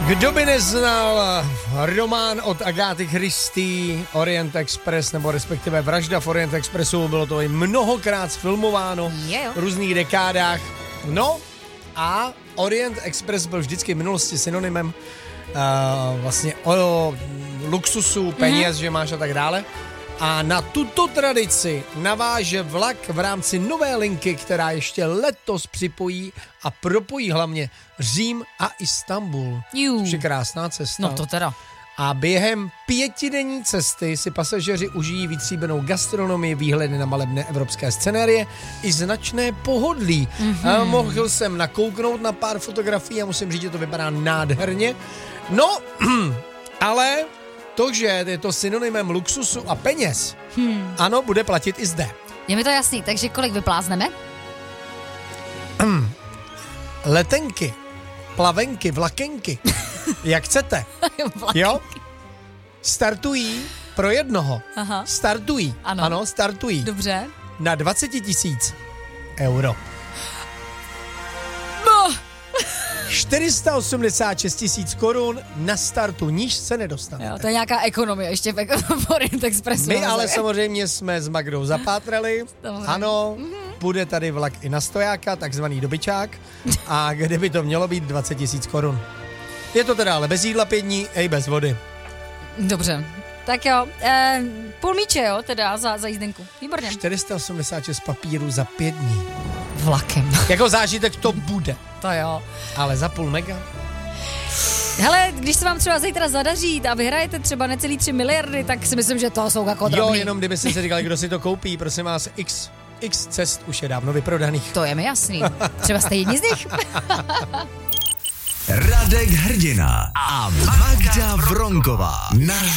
Kdo by neznal román od Agáty Christie, Orient Express, nebo respektive Vražda v Orient Expressu, bylo to i mnohokrát sfilmováno v různých dekádách. No a Orient Express byl vždycky v minulosti synonymem vlastně o luxusu, peněz, že máš a tak dále. A na tuto tradici naváže vlak v rámci nové linky, která ještě letos připojí a propojí hlavně Řím a Istanbul. Což je krásná cesta. No to teda. A během 5denní cesty si pasažeři užijí vytříbenou gastronomii, výhledy na malebné evropské scenérie i značné pohodlí. A mohl jsem nakouknout na pár fotografií a musím říct, že to vypadá nádherně. No, ale to, že je to synonymem luxusu a peněz, ano, bude platit i zde. Je mi to jasný, takže kolik vyplázneme? Letenky, plavenky, vlakenky, jak chcete. Jo? Startují pro jednoho. Aha. Startují. Ano, startují. Dobře. Na 20 000 euro. 486 000 korun na startu, níž se nedostane. Jo, to je nějaká ekonomie ještě v Orient Expressu. My ale samozřejmě jsme s Magdou zapátrali. Ano, bude tady vlak i na stojáka, takzvaný dobyčák. A kde by to mělo být 20 000 korun. Je to teda ale bez jídla 5 dní, i bez vody. Dobře. Tak jo, půl míče, jo, teda za jízdenku. Výborně. 486 papírů za 5 dní. Vlakem. Jako zážitek to bude. To jo. Ale za půl mega. Hele, když se vám třeba zítra zadaří a vyhrajete třeba necelý 3 miliardy, tak si myslím, že to jsou jako drobný. Jo, jenom kdyby si říkali, kdo si to koupí, prosím vás, x cest už je dávno vyprodaných. To je mi jasný. Třeba jste jedni z nich. Radek Hrdina a Magda Vronková.